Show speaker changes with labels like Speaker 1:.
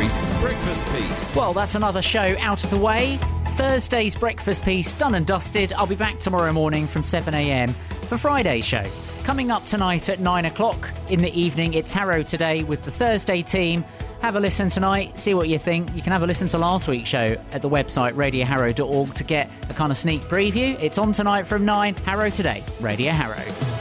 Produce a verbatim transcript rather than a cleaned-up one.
Speaker 1: Reese's breakfast piece.
Speaker 2: Well, that's another show out of the way. Thursday's breakfast piece done and dusted. I'll be back tomorrow morning from seven a.m. for Friday's show. Coming up tonight at nine o'clock in the evening, it's Harrow Today with the Thursday team. Have a listen tonight, see what you think. You can have a listen to last week's show at the website radio harrow dot org to get a kind of sneak preview. It's on tonight from nine. Harrow Today, Radio Harrow.